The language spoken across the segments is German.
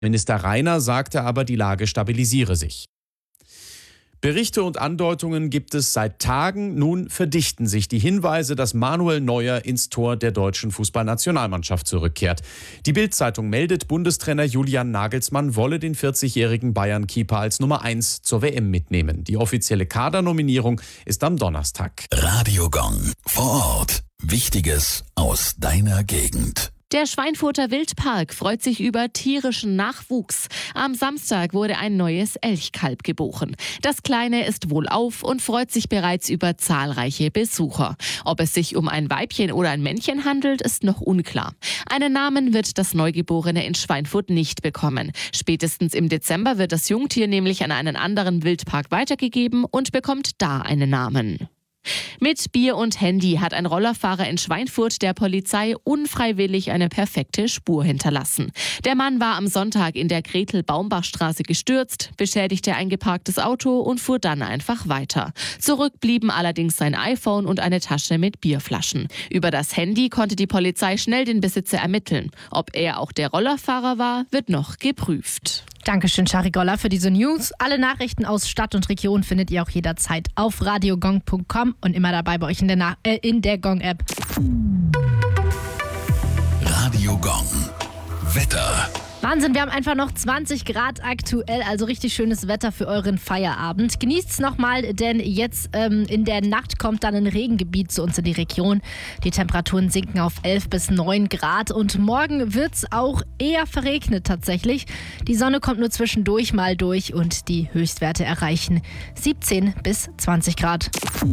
Minister Rainer sagte aber, die Lage stabilisiere sich. Berichte und Andeutungen gibt es seit Tagen. Nun verdichten sich die Hinweise, dass Manuel Neuer ins Tor der deutschen Fußballnationalmannschaft zurückkehrt. Die Bild-Zeitung meldet, Bundestrainer Julian Nagelsmann wolle den 40-jährigen Bayern-Keeper als Nummer 1 zur WM mitnehmen. Die offizielle Kadernominierung ist am Donnerstag. Radio Gong. Vor Ort. Wichtiges aus deiner Gegend. Der Schweinfurter Wildpark freut sich über tierischen Nachwuchs. Am Samstag wurde ein neues Elchkalb geboren. Das Kleine ist wohlauf und freut sich bereits über zahlreiche Besucher. Ob es sich um ein Weibchen oder ein Männchen handelt, ist noch unklar. Einen Namen wird das Neugeborene in Schweinfurt nicht bekommen. Spätestens im Dezember wird das Jungtier nämlich an einen anderen Wildpark weitergegeben und bekommt da einen Namen. Mit Bier und Handy hat ein Rollerfahrer in Schweinfurt der Polizei unfreiwillig eine perfekte Spur hinterlassen. Der Mann war am Sonntag in der Gretel-Baumbach-Straße gestürzt, beschädigte ein geparktes Auto und fuhr dann einfach weiter. Zurück blieben allerdings sein iPhone und eine Tasche mit Bierflaschen. Über das Handy konnte die Polizei schnell den Besitzer ermitteln. Ob er auch der Rollerfahrer war, wird noch geprüft. Dankeschön, Charigolla, für diese News. Alle Nachrichten aus Stadt und Region findet ihr auch jederzeit auf radiogong.com und immer dabei bei euch in der Gong-App. Radio Gong. Wetter. Wahnsinn, wir haben einfach noch 20 Grad aktuell, also richtig schönes Wetter für euren Feierabend. Genießt's nochmal, denn jetzt in der Nacht kommt dann ein Regengebiet zu uns in die Region. Die Temperaturen sinken auf 11 bis 9 Grad und morgen wird's auch eher verregnet tatsächlich. Die Sonne kommt nur zwischendurch mal durch und die Höchstwerte erreichen 17 bis 20 Grad.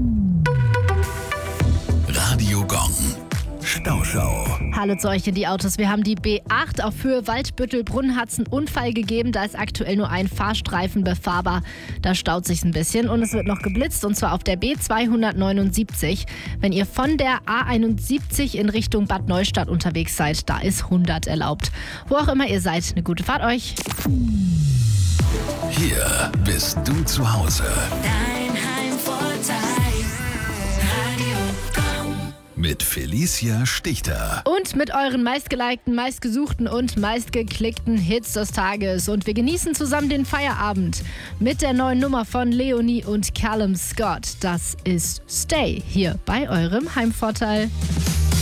Radio Gong. Stauschau. Hallo zu euch in die Autos. Wir haben die B8 auf Höhe Waldbüttel-Brunn, hat es einen Unfall gegeben. Da ist aktuell nur ein Fahrstreifen befahrbar. Da staut sich ein bisschen und es wird noch geblitzt und zwar auf der B279. Wenn ihr von der A71 in Richtung Bad Neustadt unterwegs seid, da ist 100 erlaubt. Wo auch immer ihr seid, eine gute Fahrt euch. Hier bist du zu Hause. Dein Heimvorteil. Radio Gong. Mit Felicia Stichter. Und mit euren meistgelikten, meistgesuchten und meistgeklickten Hits des Tages. Und wir genießen zusammen den Feierabend mit der neuen Nummer von Leonie und Callum Scott. Das ist Stay hier bei eurem Heimvorteil.